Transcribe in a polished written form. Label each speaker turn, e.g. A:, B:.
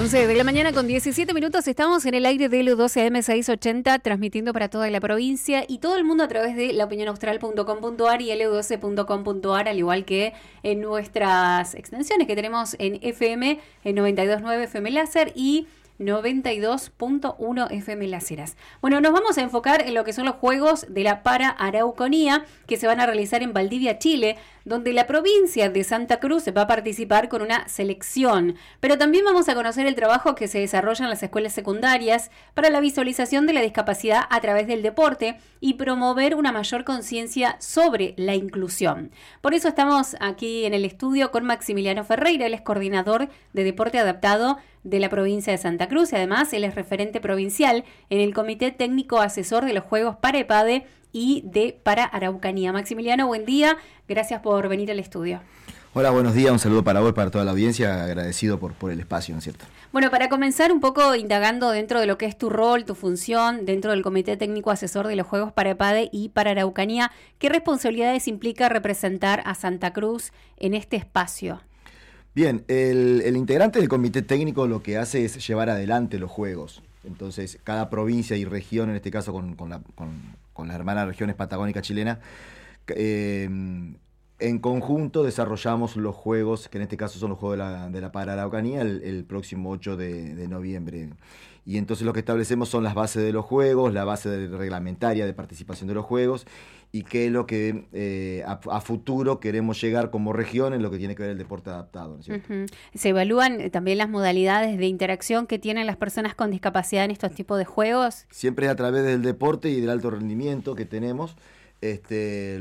A: 11 de la mañana con 17 minutos, estamos en el aire de LU12AM680, transmitiendo para toda la provincia y todo el mundo a través de laopinionaustral.com.ar y lu12.com.ar, al igual que en nuestras extensiones que tenemos en FM, en 92.9 FM Láser y 92.1 FM Las Heras. Bueno, nos vamos a enfocar en lo que son los Juegos de la Para-Araucanía que se van a realizar en Valdivia, Chile, donde la provincia de Santa Cruz va a participar con una selección. Pero también vamos a conocer el trabajo que se desarrolla en las escuelas secundarias para la visualización de la discapacidad a través del deporte y promover una mayor conciencia sobre la inclusión. Por eso estamos aquí en el estudio con Maximiliano Ferreira, él es coordinador de deporte adaptado de la provincia de Santa Cruz y además él es referente provincial en el Comité Técnico Asesor de los Juegos para EPADE y de Para Araucanía. Maximiliano, buen día, gracias por venir al estudio.
B: Hola, buenos días, un saludo para vos, para toda la audiencia, agradecido por el espacio, ¿no es cierto?
A: Bueno, para comenzar un poco indagando dentro de lo que es tu rol, tu función dentro del Comité Técnico Asesor de los Juegos para EPADE y Para Araucanía, ¿qué responsabilidades implica representar a Santa Cruz en este espacio?
B: Bien, el integrante del comité técnico lo que hace es llevar adelante los juegos. Entonces, cada provincia y región, en este caso con las hermanas regiones patagónicas chilenas, en conjunto desarrollamos los juegos, que en este caso son los Juegos de la Para-Araucanía, el próximo 8 de noviembre. Y entonces lo que establecemos son las bases de los juegos, la base reglamentaria de participación de los juegos, y qué es lo que a futuro queremos llegar como región en lo que tiene que ver el deporte adaptado, ¿no es cierto?
A: Uh-huh. ¿Se evalúan también las modalidades de interacción que tienen las personas con discapacidad en estos tipos de juegos?
B: Siempre es a través del deporte y del alto rendimiento que tenemos.